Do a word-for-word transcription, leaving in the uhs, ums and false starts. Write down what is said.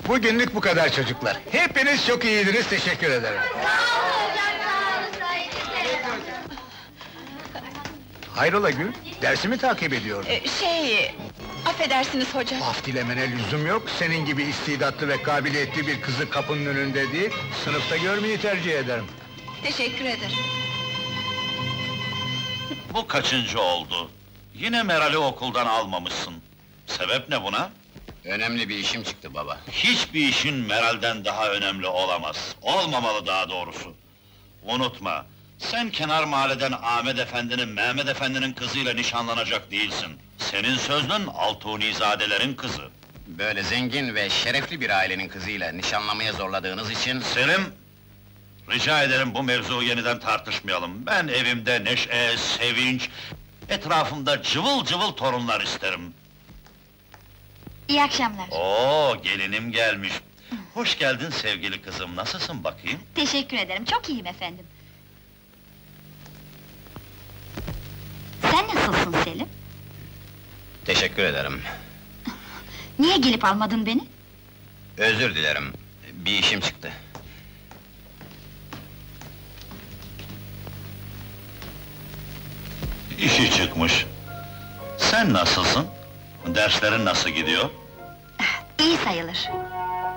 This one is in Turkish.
Bugünlük bu kadar çocuklar. Hepiniz çok iyiydiniz, teşekkür ederim. Hayrola Gül, dersimi takip ediyordun. Ee, şey... Affedersiniz hocam. Af dilemene lüzum yok, senin gibi istidatlı ve kabiliyetli bir kızı kapının önünde değil, sınıfta görmeyi tercih ederim. Teşekkür ederim. Bu kaçıncı oldu? Yine Meral'i okuldan almamışsın. Sebep ne buna? Önemli bir işim çıktı baba. Hiçbir işin Meral'den daha önemli olamaz. Olmamalı daha doğrusu. Unutma, sen kenar mahalleden Ahmet Efendi'nin, Mehmet Efendi'nin kızıyla nişanlanacak değilsin. Senin sözlün Altunizadelerin kızı. Böyle zengin ve şerefli bir ailenin kızıyla nişanlamaya zorladığınız için... Selim, rica ederim bu mevzuyu yeniden tartışmayalım. Ben evimde neşe, sevinç, etrafımda cıvıl cıvıl torunlar isterim. İyi akşamlar. Oo, gelinim gelmiş. Hoş geldin sevgili kızım, nasılsın bakayım? Teşekkür ederim, çok iyiyim efendim. Sen nasılsın Selim? Teşekkür ederim. Niye gelip almadın beni? Özür dilerim. Bir işim çıktı. İşi çıkmış. Sen nasılsın? Derslerin nasıl gidiyor? İyi sayılır.